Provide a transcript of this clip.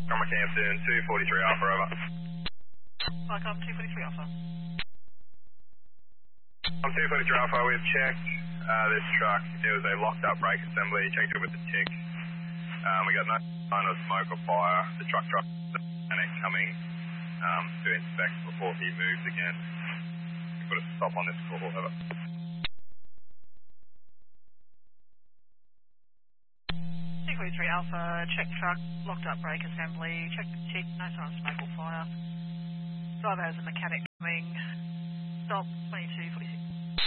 Rockhampton, 243 Alpha, over. Welcome, 243 Alpha. I'm 243 Alpha, we've checked this truck. It was a locked up brake assembly, checked it with the tick. We got no sign of smoke or fire. The truck dropped the mechanic coming to inspect before he moves again. We've got to stop on this call, over. 243 Alpha, check truck, locked up brake assembly, check the tick, no sign of smoke or fire. Driver has a mechanic coming. Stop, 2246.